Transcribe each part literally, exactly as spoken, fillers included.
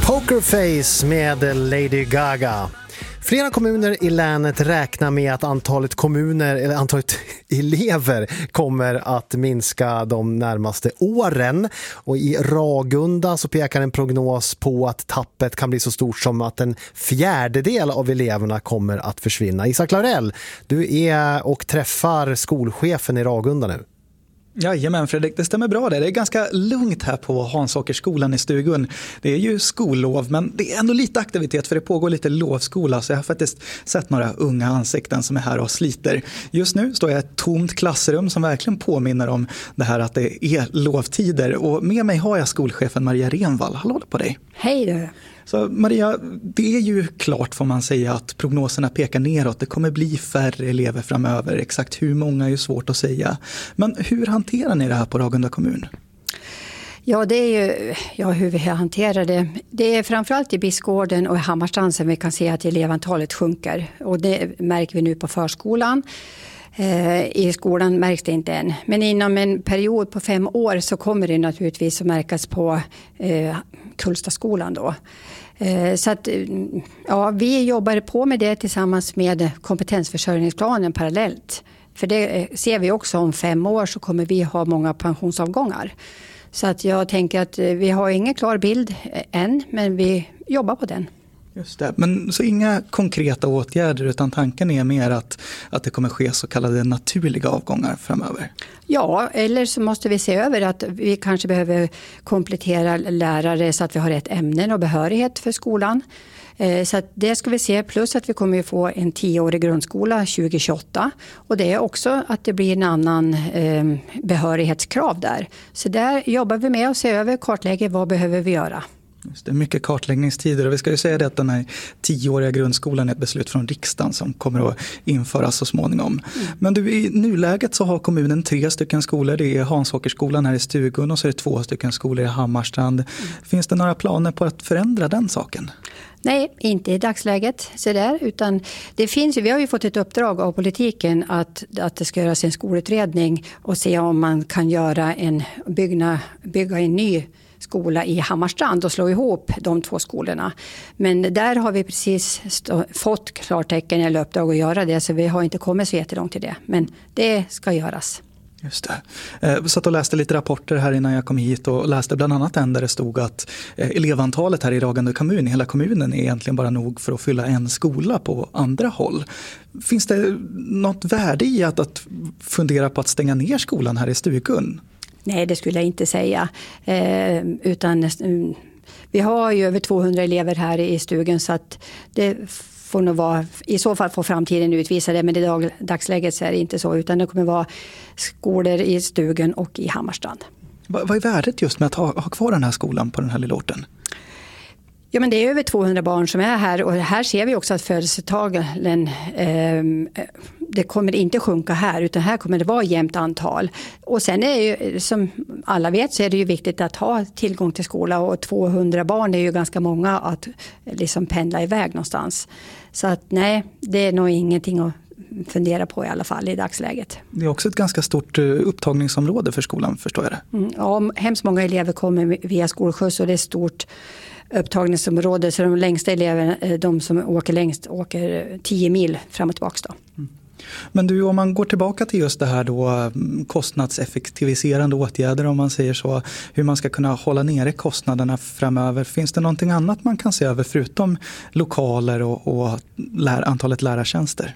Pokerface med Lady Gaga. Flera kommuner i länet räknar med att antalet kommuner eller antalet elever kommer att minska de närmaste åren. Och i Ragunda så pekar en prognos på att tappet kan bli så stort som att en fjärdedel av eleverna kommer att försvinna. Isak Laurell, du är och träffar skolchefen i Ragunda nu. Jajamän Fredrik, det stämmer bra det. Det är ganska lugnt här på Hansåkersskolan i Stugun. Det är ju skollov, men det är ändå lite aktivitet för det pågår lite lovskola. Så jag har faktiskt sett några unga ansikten som är här och sliter. Just nu står jag i ett tomt klassrum som verkligen påminner om det här att det är lovtider. Och med mig har jag skolchefen Maria Renvall. Hallå på dig. Hej du. Så Maria, det är ju klart får man säga att prognoserna pekar neråt. Det kommer bli färre elever framöver. Exakt hur många är ju svårt att säga. Men hur hanterar ni det här på Ragunda kommun? Ja, det är ju ja, hur vi hanterar det. Det är framförallt i Biskgården och i Hammarstrand som vi kan se att elevantalet sjunker. Och det märker vi nu på förskolan. I skolan märks det inte än. Men inom en period på fem år så kommer det naturligtvis att märkas på eh, Kullstaskolan då. Eh, så att ja, vi jobbar på med det tillsammans med kompetensförsörjningsplanen parallellt. För det ser vi också om fem år så kommer vi ha många pensionsavgångar. Så att jag tänker att vi har ingen klar bild än, men vi jobbar på den. Just det. Men så inga konkreta åtgärder utan tanken är mer att, att det kommer ske så kallade naturliga avgångar framöver. Ja, eller så måste vi se över att vi kanske behöver komplettera lärare så att vi har rätt ämnen och behörighet för skolan. Så att det ska vi se, plus att vi kommer att få en tioårig grundskola tjugo tjugoåtta. Och det är också att det blir en annan eh, behörighetskrav där. Så där jobbar vi med att se över, kartlägger vad behöver vi göra. Just det är mycket kartläggningstider och vi ska ju säga det att den här tioåriga grundskolan är ett beslut från riksdagen som kommer att införas så småningom. Mm. Men du, i nuläget så har kommunen tre stycken skolor. Det är Hansåkersskolan här i Stugun och så är det två stycken skolor i Hammarstrand. Mm. Finns det några planer på att förändra den saken? Nej, inte i dagsläget så där, utan det finns ju, vi har ju fått ett uppdrag av politiken att, att det ska göras en skolutredning och se om man kan göra en bygga, bygga en ny skola i Hammarstrand och slå ihop de två skolorna. Men där har vi precis stå, fått klartecken eller uppdrag att göra det, så vi har inte kommit så jättelångt till det. Men det ska göras. Just det. Jag satt och läste lite rapporter här innan jag kom hit och läste bland annat en där det stod att elevantalet här i Ragunda kommun, i hela kommunen, är egentligen bara nog för att fylla en skola på andra håll. Finns det något värde i att, att fundera på att stänga ner skolan här i Stugun? Nej, det skulle jag inte säga. Eh, utan eh, vi har ju över tvåhundra elever här i Stugun, så att det får nog vara, i så fall får framtiden utvisa det, men i dag, dagsläget så är det inte så, utan det kommer vara skolor i Stugun och i Hammarstrand. Va, vad är värdet just med att ha, ha kvar den här skolan på den här lilla orten? Ja, men det är över tvåhundra barn som är här, och här ser vi också att födelsetalen eh, det kommer inte sjunka här, utan här kommer det vara jämnt antal. Och sen är ju, som alla vet, så är det ju viktigt att ha tillgång till skola, och tvåhundra barn är ju ganska många att liksom pendla iväg någonstans. Så att nej, det är nog ingenting att fundera på i alla fall i dagsläget. Det är också ett ganska stort upptagningsområde för skolan, förstår jag det. Mm, ja, hemskt många elever kommer via skolskjuts och det är stort upptagningsområde, så de längsta eleverna, de som åker längst, åker tio mil fram och tillbaka då. Mm. Men du, om man går tillbaka till just det här då, kostnadseffektiviserande åtgärder, om man säger så, hur man ska kunna hålla nere kostnaderna framöver, finns det någonting annat man kan se över förutom lokaler och, och lär, antalet lärartjänster?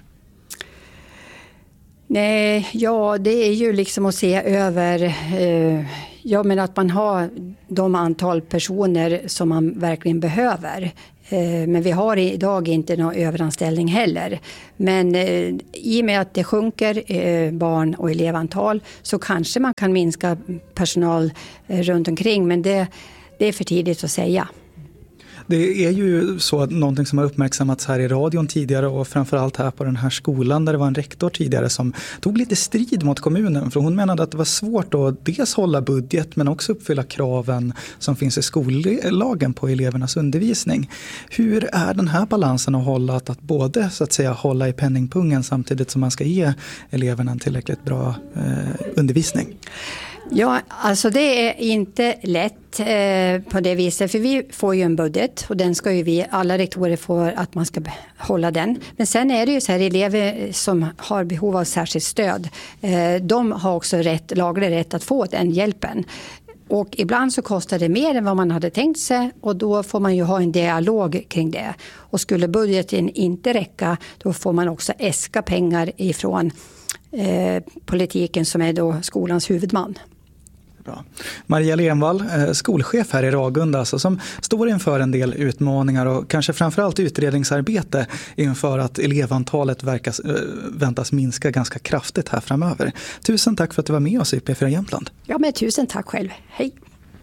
Nej, ja, det är ju liksom att se över, eh, ja, men att man har de antal personer som man verkligen behöver. Eh, men vi har idag inte någon överanställning heller. Men eh, i och med att det sjunker eh, barn- och elevantal, så kanske man kan minska personal eh, runt omkring, men det, det är för tidigt att säga. Det är ju så, någonting som har uppmärksammats här i radion tidigare och framförallt här på den här skolan där det var en rektor tidigare som tog lite strid mot kommunen, för hon menade att det var svårt att dels hålla budget men också uppfylla kraven som finns i skollagen på elevernas undervisning. Hur är den här balansen att hålla, att, att både så att säga hålla i penningpungen samtidigt som man ska ge eleverna en tillräckligt bra eh, undervisning? Ja, alltså det är inte lätt eh, på det viset, för vi får ju en budget och den ska ju vi, alla rektorer får att man ska hålla den. Men sen är det ju så här, elever som har behov av särskilt stöd, eh, de har också rätt, laglig rätt att få den hjälpen. Och ibland så kostar det mer än vad man hade tänkt sig och då får man ju ha en dialog kring det. Och skulle budgeten inte räcka, då får man också äska pengar ifrån eh, politiken som är då skolans huvudman. Bra. Maria Lenvall, skolchef här i Ragunda, alltså, som står inför en del utmaningar och kanske framförallt utredningsarbete inför att elevantalet verkas, väntas minska ganska kraftigt här framöver. Tusen tack för att du var med oss i P fyra Jämtland. Ja, men tusen tack själv. Hej!